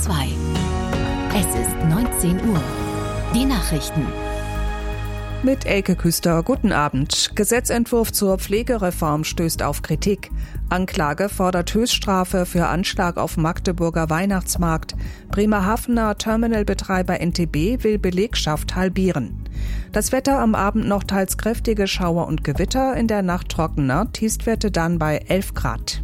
2. Es ist 19 Uhr. Die Nachrichten. Mit Elke Küster, guten Abend. Gesetzentwurf zur Pflegereform stößt auf Kritik. Anklage fordert Höchststrafe für Anschlag auf Magdeburger Weihnachtsmarkt. Bremerhavener Terminalbetreiber NTB will Belegschaft halbieren. Das Wetter am Abend noch teils kräftige Schauer und Gewitter, in der Nacht trockener, Tiefstwerte dann bei 11 Grad.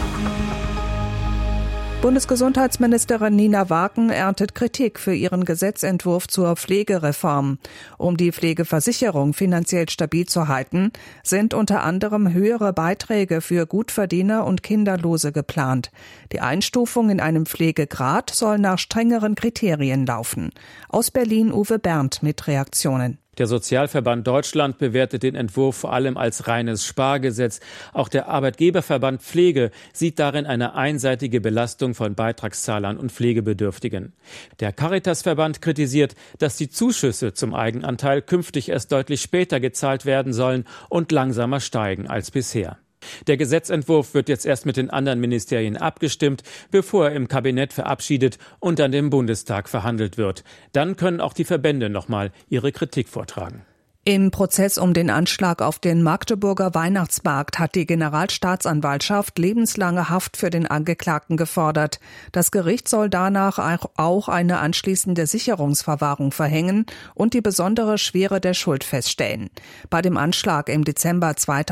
Bundesgesundheitsministerin Nina Waken erntet Kritik für ihren Gesetzentwurf zur Pflegereform. Um die Pflegeversicherung finanziell stabil zu halten, sind unter anderem höhere Beiträge für Gutverdiener und Kinderlose geplant. Die Einstufung in einem Pflegegrad soll nach strengeren Kriterien laufen. Aus Berlin Uwe Berndt mit Reaktionen. Der Sozialverband Deutschland bewertet den Entwurf vor allem als reines Spargesetz. Auch der Arbeitgeberverband Pflege sieht darin eine einseitige Belastung von Beitragszahlern und Pflegebedürftigen. Der Caritasverband kritisiert, dass die Zuschüsse zum Eigenanteil künftig erst deutlich später gezahlt werden sollen und langsamer steigen als bisher. Der Gesetzentwurf wird jetzt erst mit den anderen Ministerien abgestimmt, bevor er im Kabinett verabschiedet und dann im Bundestag verhandelt wird. Dann können auch die Verbände nochmal ihre Kritik vortragen. Im Prozess um den Anschlag auf den Magdeburger Weihnachtsmarkt hat die Generalstaatsanwaltschaft lebenslange Haft für den Angeklagten gefordert. Das Gericht soll danach auch eine anschließende Sicherungsverwahrung verhängen und die besondere Schwere der Schuld feststellen. Bei dem Anschlag im Dezember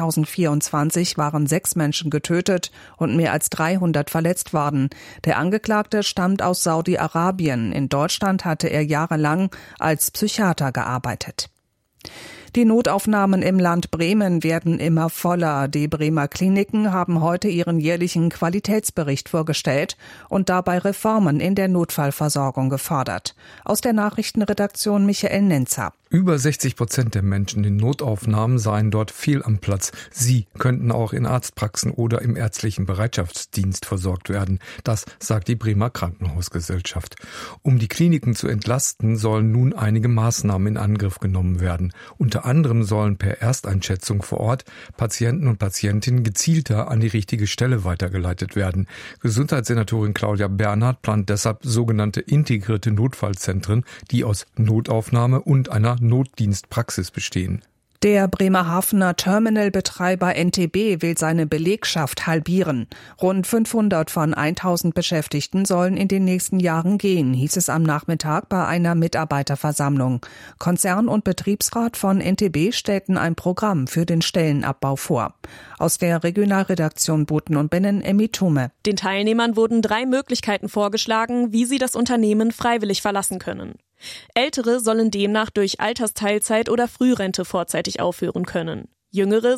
2024 waren 6 Menschen getötet und mehr als 300 verletzt worden. Der Angeklagte stammt aus Saudi-Arabien. In Deutschland hatte er jahrelang als Psychiater gearbeitet. Die Notaufnahmen im Land Bremen werden immer voller. Die Bremer Kliniken haben heute ihren jährlichen Qualitätsbericht vorgestellt und dabei Reformen in der Notfallversorgung gefordert. Aus der Nachrichtenredaktion Michael Nenzer. Über 60% der Menschen in Notaufnahmen seien dort fehl am Platz. Sie könnten auch in Arztpraxen oder im ärztlichen Bereitschaftsdienst versorgt werden. Das sagt die Bremer Krankenhausgesellschaft. Um die Kliniken zu entlasten, sollen nun einige Maßnahmen in Angriff genommen werden. Unter anderem sollen per Ersteinschätzung vor Ort Patienten und Patientinnen gezielter an die richtige Stelle weitergeleitet werden. Gesundheitssenatorin Claudia Bernhardt plant deshalb sogenannte integrierte Notfallzentren, die aus Notaufnahme und einer Notdienstpraxis bestehen. Der Bremerhavener Terminalbetreiber NTB will seine Belegschaft halbieren. Rund 500 von 1000 Beschäftigten sollen in den nächsten Jahren gehen, hieß es am Nachmittag bei einer Mitarbeiterversammlung. Konzern und Betriebsrat von NTB stellten ein Programm für den Stellenabbau vor. Aus der Regionalredaktion Boten und Binnen Emmy Thume. Den Teilnehmern wurden 3 Möglichkeiten vorgeschlagen, wie sie das Unternehmen freiwillig verlassen können. Ältere sollen demnach durch Altersteilzeit oder Frührente vorzeitig aufhören können. Jüngere